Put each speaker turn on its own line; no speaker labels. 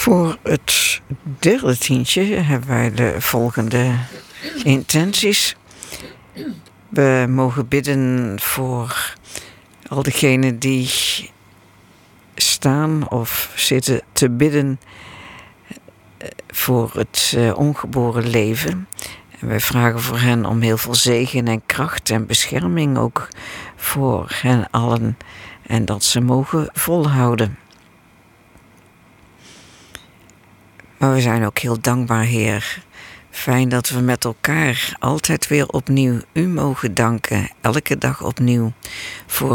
Voor het derde tientje hebben wij de volgende intenties. We mogen bidden voor al diegenen die staan of zitten te bidden voor het ongeboren leven. En wij vragen voor hen om heel veel zegen en kracht en bescherming ook voor hen allen. En dat ze mogen volhouden. Maar we zijn ook heel dankbaar, Heer. Fijn dat we met elkaar altijd weer opnieuw U mogen danken. Elke dag opnieuw voor